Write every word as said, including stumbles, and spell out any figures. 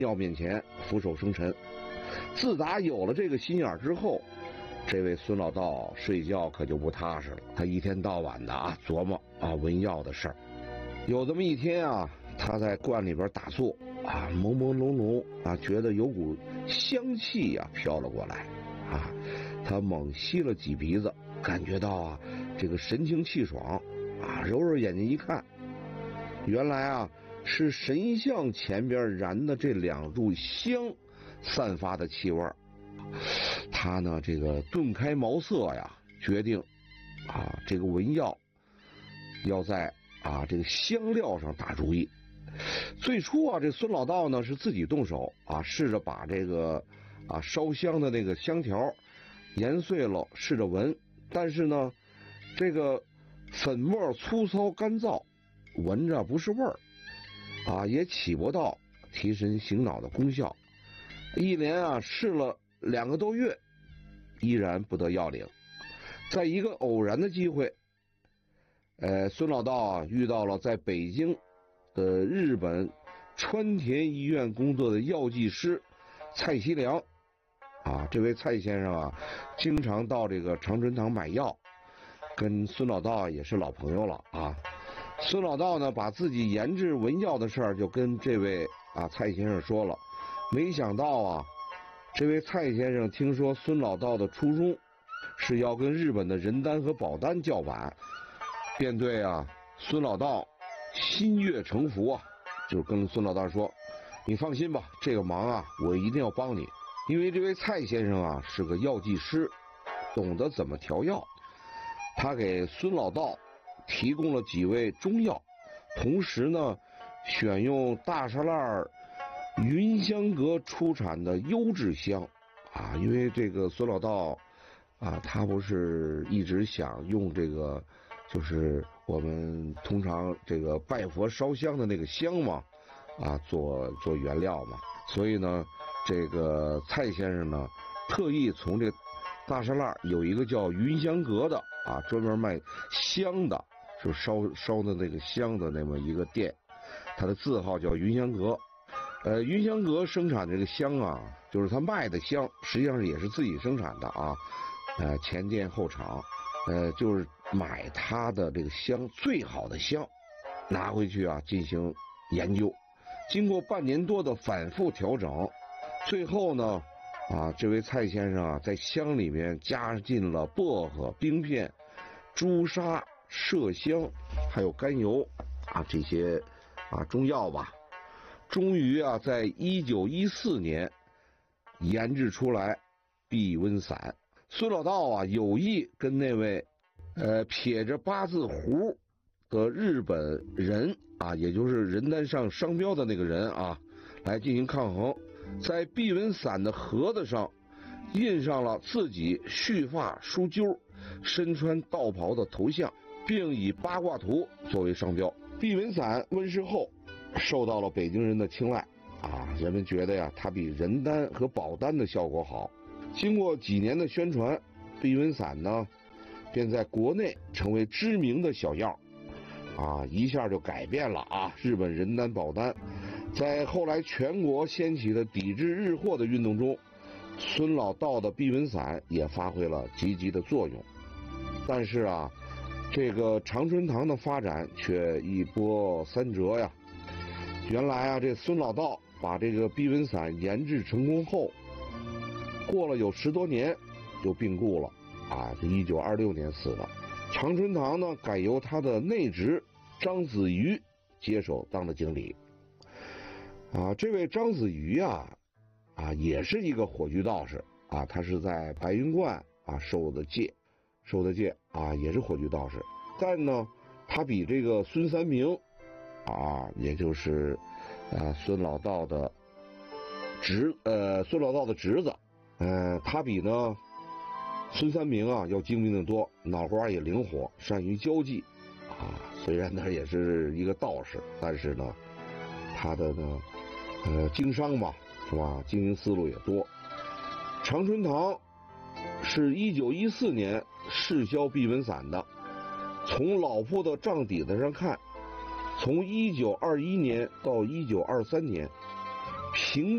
药面前俯首称臣。自打有了这个心眼之后，这位孙老道睡觉可就不踏实了，他一天到晚的啊琢磨啊文药的事儿。有这么一天啊，他在罐里边打坐啊，朦朦胧胧啊，觉得有股香气呀、啊、飘了过来啊，他猛吸了几鼻子，感觉到啊这个神清气爽啊，揉揉眼睛一看，原来啊是神像前边燃的这两炷香散发的气味。他呢这个顿开茅塞呀，决定啊这个文药要在啊这个香料上打主意。最初啊这孙老道呢是自己动手啊，试着把这个啊烧香的那个香条研碎了，试着闻，但是呢这个粉末粗糙干燥，闻着不是味儿啊，也起不到提神醒脑的功效。一连啊试了两个多月，依然不得要领。在一个偶然的机会，呃，孙老道啊遇到了在北京的日本川田医院工作的药剂师蔡锡良啊，这位蔡先生啊，经常到这个长春堂买药，跟孙老道也是老朋友了啊。孙老道呢，把自己研制文药的事儿就跟这位啊蔡先生说了，没想到啊，这位蔡先生听说孙老道的初衷是要跟日本的人丹和宝丹叫板，便对啊孙老道心悦诚服啊，就跟孙老道说：“你放心吧，这个忙啊，我一定要帮你。因为这位蔡先生啊是个药剂师，懂得怎么调药。他给孙老道提供了几味中药，同时呢，选用大沙烂云香阁出产的优质香啊，因为这个孙老道啊，他不是一直想用这个，就是我们通常这个拜佛烧香的那个香嘛，啊，做做原料嘛，所以呢，这个蔡先生呢，特意从这大沙烂有一个叫云香阁的啊，专门卖香的，就烧烧的那个香的那么一个店，它的字号叫云香阁。呃，云香阁生产这个香啊，就是他卖的香，实际上也是自己生产的啊。呃，前店后厂，呃，就是买他的这个香最好的香，拿回去啊进行研究。经过半年多的反复调整，最后呢，啊，这位蔡先生啊，在香里面加进了薄荷、冰片、朱砂、麝香，还有甘油啊这些啊中药吧。终于啊，在一九一四年研制出来避瘟散。孙老道啊，有意跟那位呃撇着八字胡的日本人啊，也就是人丹上商标的那个人啊，来进行抗衡，在避瘟散的盒子上印上了自己蓄发梳揪、身穿道袍的头像，并以八卦图作为商标。避瘟散问世后，受到了北京人的青睐啊，人们觉得呀，它比人丹和宝丹的效果好。经过几年的宣传，避瘟散呢，便在国内成为知名的小药，啊，一下就改变了啊日本人丹宝丹。在后来全国掀起的抵制日货的运动中，孙老道的避瘟散也发挥了积极的作用。但是啊，这个常春堂的发展却一波三折呀。原来啊，这孙老道把这个避瘟散研制成功后，过了有十多年就病故了啊，一九二六年死的。常春堂呢，改由他的内侄张子瑜接手当了经理。啊，这位张子瑜啊，啊，也是一个火炬道士啊，他是在白云观啊受的戒，受的戒啊，也是火炬道士。但呢，他比这个孙三明啊，也就是啊孙老道的侄呃孙老道的侄子，呃，他比呢孙三明啊要精明得多，脑瓜也灵活，善于交际啊。虽然他也是一个道士，但是呢，他的呢呃经商嘛，是吧？经营思路也多。常春堂是一九一四年试销避瘟散的，从老铺的账底子上看，从一九二一年到一九二三年，平